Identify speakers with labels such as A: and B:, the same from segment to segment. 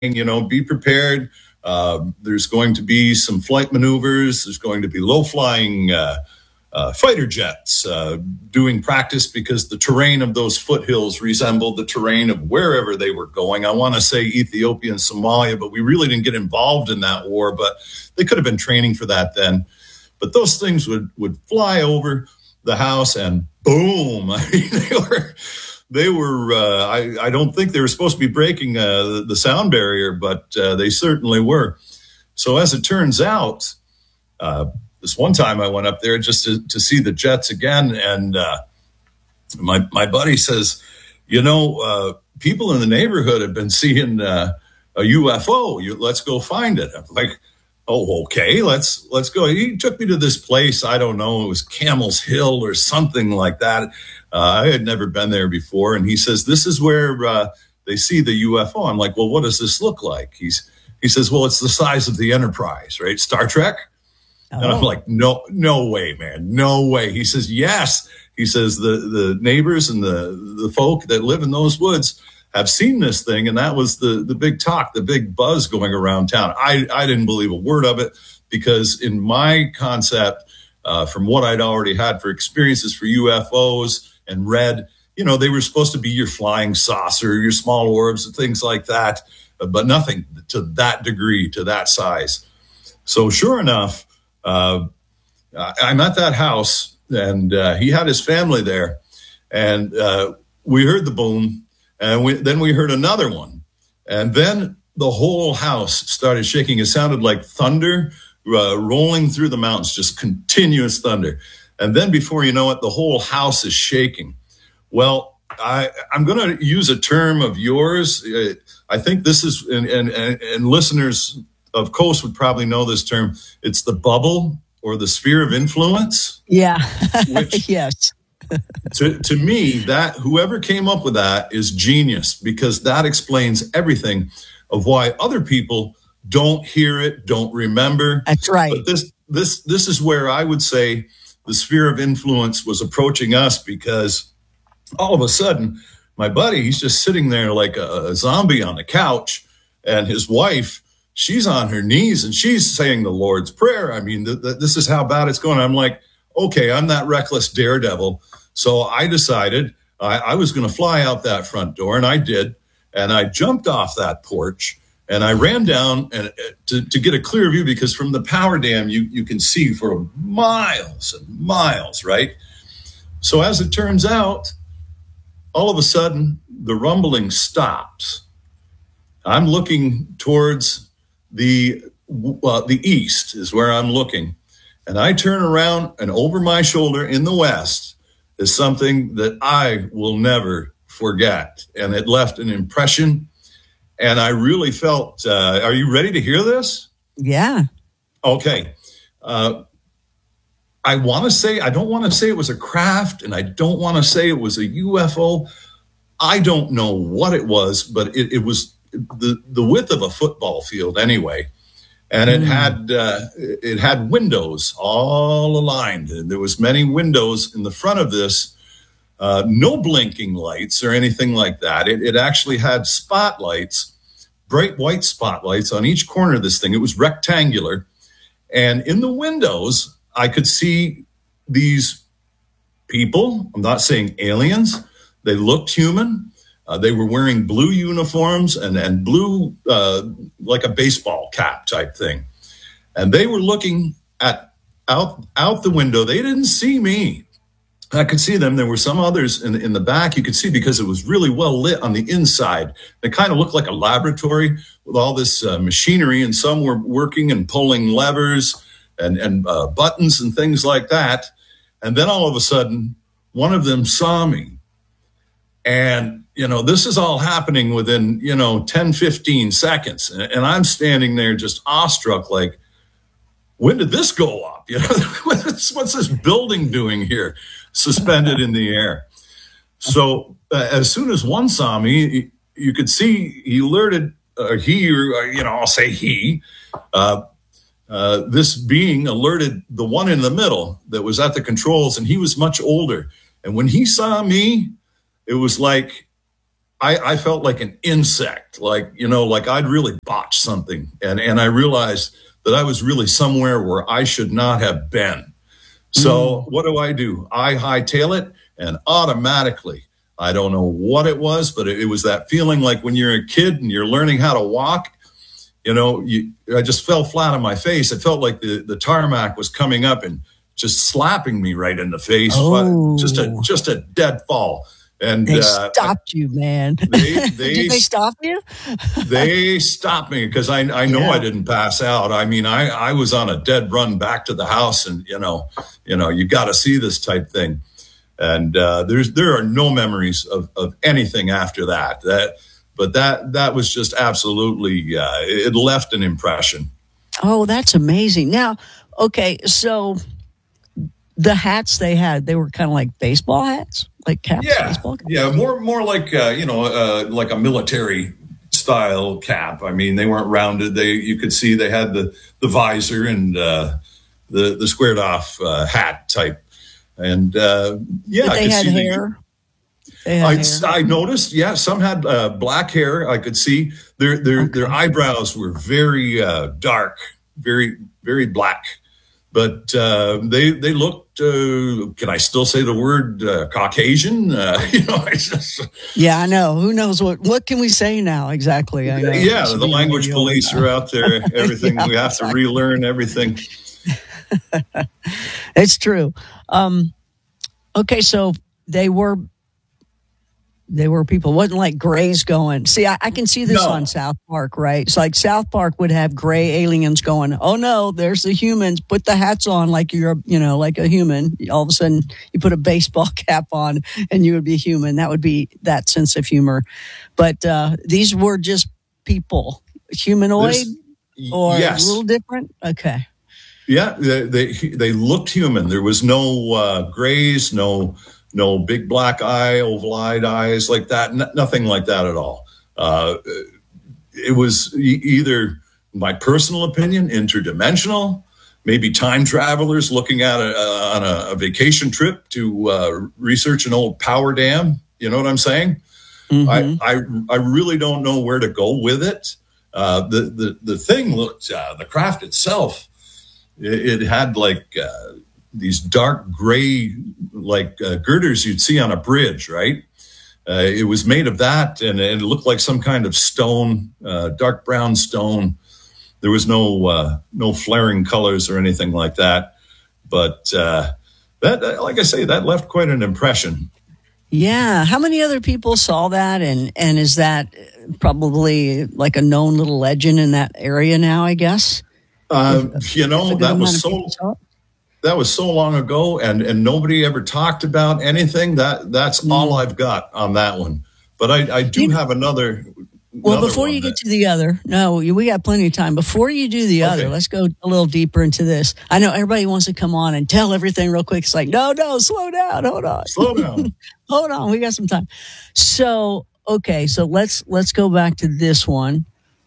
A: be prepared. There's going to be some flight maneuvers. There's going to be low-flying fighter jets doing practice because the terrain of those foothills resembled the terrain of wherever they were going. I want to say Ethiopia and Somalia, but we really didn't get involved in that war, but they could have been training for that then. But those things would fly over the house and boom. I mean, they were I don't think they were supposed to be breaking the sound barrier, but they certainly were. So as it turns out, this one time I went up there just to see the jets again, and my buddy says, people in the neighborhood have been seeing a UFO. Let's go find it. I'm like, oh, okay, let's go. He took me to this place. I don't know. It was Camel's Hill or something like that. I had never been there before. And he says, this is where they see the UFO. I'm like, well, what does this look like? He says, well, it's the size of the Enterprise, right? Star Trek. Oh. And I'm like, no way, man. No way. He says, yes. He says the neighbors and the folk that live in those woods have seen this thing. And that was the big talk, the big buzz going around town. I didn't believe a word of it because in my concept, from what I'd already had for experiences for UFOs and read, they were supposed to be your flying saucer, your small orbs and things like that, but nothing to that degree, to that size. So sure enough, I'm at that house and he had his family there and we heard the boom. And then we heard another one. And then the whole house started shaking. It sounded like thunder rolling through the mountains, just continuous thunder. And then before you know it, the whole house is shaking. Well, I'm going to use a term of yours. I think this is, and listeners of Coast would probably know this term. It's the bubble or the sphere of influence.
B: Yeah,
A: which,
B: yes.
A: To me, that whoever came up with that is genius because that explains everything of why other people don't hear it, don't remember.
B: That's right.
A: But this is where I would say the sphere of influence was approaching us because all of a sudden, my buddy, he's just sitting there like a zombie on the couch, and his wife, she's on her knees and she's saying the Lord's Prayer. I mean, this is how bad it's going. I'm like, okay, I'm that reckless daredevil. So I decided I was going to fly out that front door, and I did. And I jumped off that porch, and I ran down and to get a clear view because from the power dam, you can see for miles and miles, right? So as it turns out, all of a sudden, the rumbling stops. I'm looking towards the east is where I'm looking. And I turn around, and over my shoulder in the west is something that I will never forget. And it left an impression. And I really felt, are you ready to hear this?
B: Yeah.
A: Okay. I don't want to say it was a craft, and I don't want to say it was a UFO. I don't know what it was, but it was the width of a football field anyway. And it had windows all aligned. And there was many windows in the front of this, no blinking lights or anything like that. It actually had spotlights, bright white spotlights on each corner of this thing. It was rectangular. And in the windows, I could see these people. I'm not saying aliens. They looked human. They were wearing blue uniforms and blue, like a baseball cap type thing. And they were looking out the window. They didn't see me. I could see them. There were some others in the back you could see because it was really well lit on the inside. It kind of looked like a laboratory with all this machinery, and some were working and pulling levers and buttons and things like that. And then all of a sudden, one of them saw me. And this is all happening within, 10, 15 seconds. And I'm standing there just awestruck, like, when did this go up? What's this building doing here, suspended in the air? So as soon as one saw me, you could see he alerted, I'll say he, this being alerted the one in the middle that was at the controls, and he was much older. And when he saw me, it was like I felt like an insect, like, like I'd really botched something. And I realized that I was really somewhere where I should not have been. So what do? I hightail it, and automatically, I don't know what it was, but it was that feeling like when you're a kid and you're learning how to walk, I just fell flat on my face. It felt like the tarmac was coming up and just slapping me right in the face.
B: Oh.
A: Just a dead fall. And
B: they stopped you, man. Did they stop you?
A: They stopped me because I know I didn't pass out. I mean, I was on a dead run back to the house, and you got to see this type thing. And there are no memories of anything after that. But that was just absolutely it left an impression.
B: Oh, that's amazing. Now, okay, so the hats they had, they were kind of like baseball hats, like caps. Baseball caps?
A: Yeah, more like like a military style cap. I mean, they weren't rounded. You could see they had the visor and the squared off hat type. And
B: they had hair.
A: I noticed, some had black hair. I could see their eyebrows were very dark, very, very black. But they looked. Can I still say the word Caucasian?
B: I know. Who knows what can we say now exactly? I know.
A: Yeah, the language police are out there. Everything we have to relearn everything.
B: It's true. Okay, so they were people. It wasn't like Gray's going. See, I can see this on South Park, right? It's like South Park would have gray aliens going, oh no, there's the humans. Put the hats on like you're, like a human. All of a sudden, you put a baseball cap on and you would be human. That would be that sense of humor. But these were just people, humanoid, or a little different. Okay.
A: Yeah, they looked human. There was no grays, no big black eye, oval-eyed eyes like that. Nothing like that at all. It was either, my personal opinion, interdimensional, maybe time travelers looking at on a vacation trip to research an old power dam. You know what I'm saying? Mm-hmm. I really don't know where to go with it. The thing looked, the craft itself, it had like these dark gray like girders you'd see on a bridge, right? It was made of that, and it looked like some kind of stone, dark brown stone. There was no flaring colors or anything like that. But that, like I say, that left quite an impression.
B: Yeah. How many other people saw that? And is that probably like a known little legend in that area now, I guess?
A: That was so long ago, and nobody ever talked about anything. That's all I've got on that one. But I do have another.
B: Well, before you get to the other, we got plenty of time. Before you do the other, let's go a little deeper into this. I know everybody wants to come on and tell everything real quick. It's like, no, slow down, hold on, hold on. We got some time. So, okay, so let's go back to this one.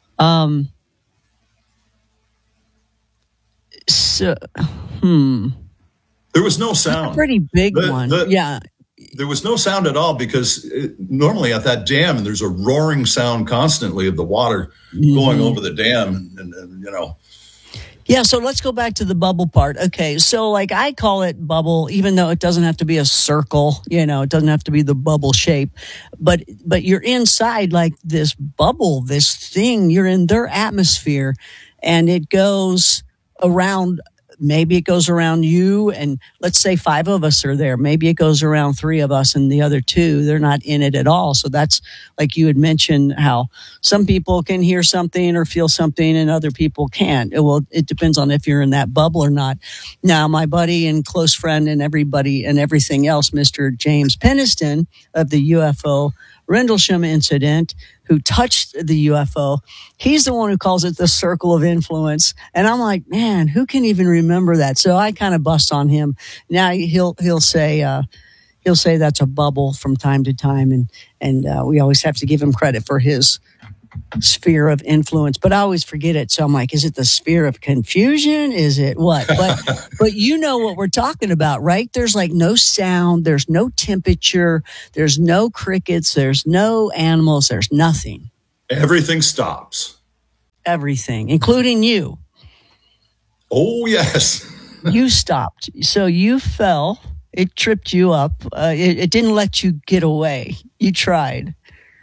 A: There was no sound.
B: That's a pretty big one. Yeah.
A: There was no sound at all because normally at that dam, there's a roaring sound constantly of the water going over the dam, and.
B: Yeah, so let's go back to the bubble part. Okay, so like I call it bubble, even though it doesn't have to be a circle, it doesn't have to be the bubble shape, but you're inside like this bubble, this thing, you're in their atmosphere, and it goes around. Maybe it goes around you, and let's say 5 of us are there. Maybe it goes around 3 of us, and the other 2, they're not in it at all. So that's like you had mentioned how some people can hear something or feel something and other people can't. It depends on if you're in that bubble or not. Now, my buddy and close friend and everybody and everything else, Mr. James Peniston of the UFO Rendlesham incident, who touched the UFO, he's the one who calls it the circle of influence. And I'm like, man, who can even remember that? So I kind of bust on him. Now he'll say that's a bubble from time to time, and we always have to give him credit for his sphere of influence, but I always forget it. So I'm like, is it the sphere of confusion? Is it what? But you know what we're talking about, right? There's like no sound, there's no temperature, there's no crickets, there's no animals, there's nothing.
A: Everything stops.
B: Everything, including you.
A: Oh, yes.
B: You stopped. So you fell. It tripped you up. It didn't let you get away. You tried.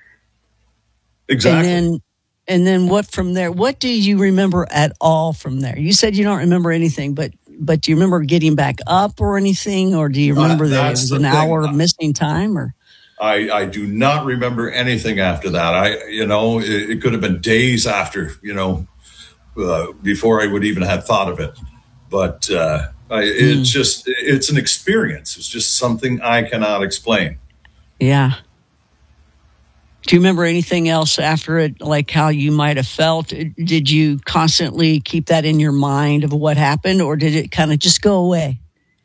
A: Exactly.
B: And then what from there? What do you remember at all from there? You said you don't remember anything, but do you remember getting back up or anything? Or do you remember that it was an hour of missing time? Or
A: I do not remember anything after that. It could have been days after, before I would even have thought of it. But it's an experience. It's just something I cannot explain.
B: Yeah. Do you remember anything else after it, like how you might have felt? Did you constantly keep that in your mind of what happened, or did it kind of just go away?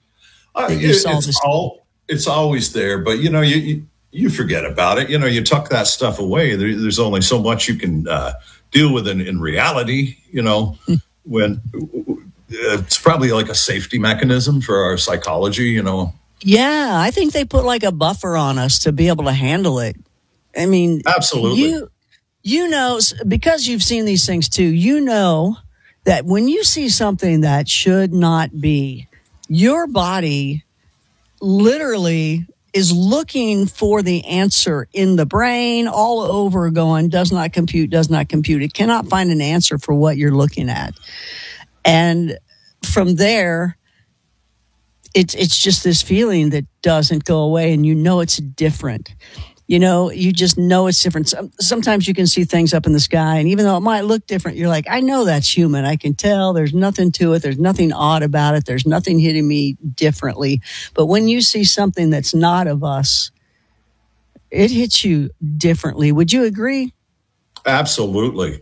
A: It's always there, but you forget about it. You tuck that stuff away. There's only so much you can deal with in reality. When it's probably like a safety mechanism for our psychology.
B: Yeah, I think they put like a buffer on us to be able to handle it. I mean,
A: absolutely.
B: You know, because you've seen these things too, you know that when you see something that should not be, your body literally is looking for the answer in the brain all over going, does not compute. It cannot find an answer for what you're looking at. And from there, it's just this feeling that doesn't go away, and it's different. You just know it's different. Sometimes you can see things up in the sky, and even though it might look different, you're like, I know that's human. I can tell there's nothing to it. There's nothing odd about it. There's nothing hitting me differently. But when you see something that's not of us, it hits you differently. Would you agree?
A: Absolutely.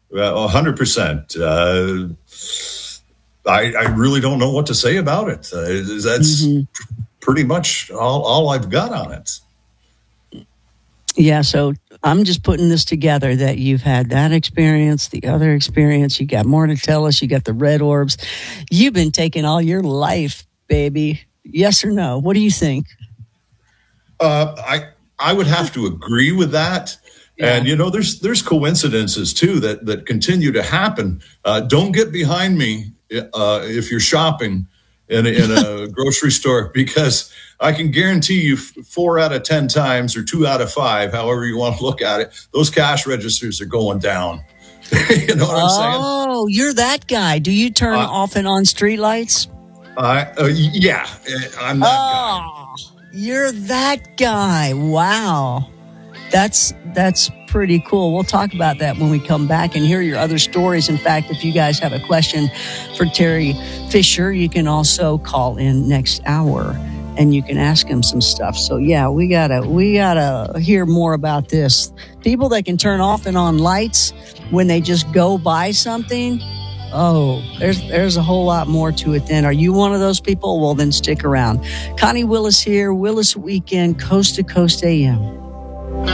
A: 100%. I really don't know what to say about it. That's pretty much all I've got on it.
B: Yeah, so I'm just putting this together that you've had that experience, the other experience. You got more to tell us. You got the red orbs. You've been taking all your life, baby. Yes or no? What do you think?
A: I would have to agree with that. Yeah. And there's coincidences too that continue to happen. Don't get behind me if you're shopping in a grocery store, because I can guarantee you 4 out of 10 times, or 2 out of 5, however you want to look at it, those cash registers are going down. You know what I'm saying?
B: Oh, you're that guy. Do you turn off and on street lights?
A: Yeah, I'm that guy.
B: You're that guy. Wow. That's pretty cool. We'll talk about that when we come back and hear your other stories. In fact, if you guys have a question for Terry Fisher, you can also call in next hour and you can ask him some stuff. So yeah, we gotta hear more about this. People that can turn off and on lights when they just go by something. Oh, there's a whole lot more to it then. Are you one of those people? Well, then stick around. Connie Willis here, Willis Weekend, Coast to Coast AM.